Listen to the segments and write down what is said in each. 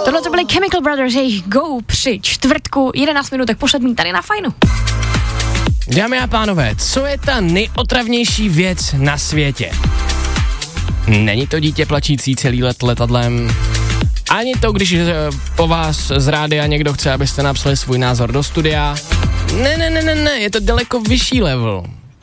Tohle to byly Chemical Brothers, jejich Go při čtvrtku, 11 minutek po 7 tady na Fajnu. Dámy a pánové, co je ta nejotravnější věc na světě? Není to dítě plačící celý let letadlem, ani to, když po vás z rádia někdo chce, abyste napsali svůj názor do studia. Ne, je to daleko vyšší level.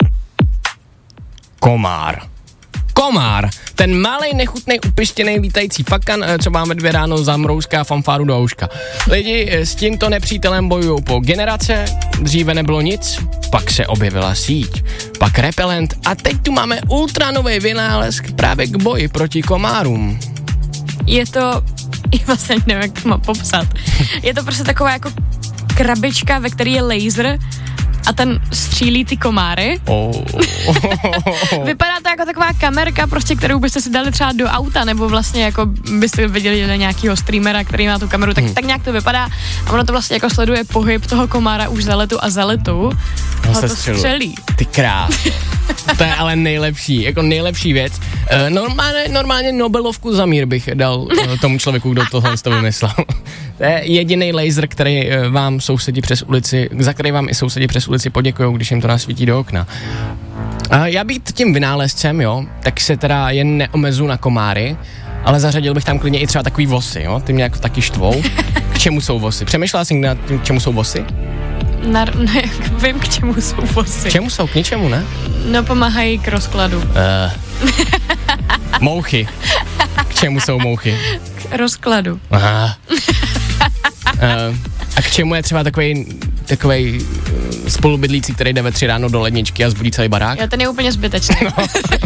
Komár, ten malej, nechutnej, upištěnej, lítající fakan, co máme 2 ráno zamrouská fanfáru do ouška. Lidi s tímto nepřítelem bojují po generace, dříve nebylo nic, pak se objevila síť, pak repelent a teď tu máme ultranový vynález právě k boji proti komárům. Je to, já vlastně nevím, jak to mám popsat, je to prostě taková jako krabička, ve které je laser a ten střílí ty komáry. Vypadá to jako taková kamerka, prostě, kterou byste si dali třeba do auta, nebo vlastně jako byste viděli nějakýho streamera, který má tu kameru, tak nějak to vypadá a ono to vlastně jako sleduje pohyb toho komára už za letu a to střelí. Ty krás. To je ale nejlepší věc. Normálně Nobelovku za mír bych dal tomu člověku, kdo tohle z toho vymyslel. To je jediný laser, který vám sousedí přes ulici, za který vám i sousedí přes ulici poděkujou, když jim to nasvítí do okna. Já být tím vynálezcem, jo, tak se teda jen neomezu na komáry, ale zařadil bych tam klidně i třeba takový vosy, jo, ty mě jako taky štvou. K čemu jsou vosy? Přemýšlela jsi nad tím, k čemu jsou vosy? Vím, k čemu jsou vosy. K čemu jsou? K ničemu, ne? No, pomáhají k rozkladu. Mouchy. K čemu jsou mouchy? K rozkladu. Aha. A k čemu je třeba takovej spolubydlící, který jde ve 3 ráno do ledničky a zbudí celý barák? Jo, ten je úplně zbytečný. No.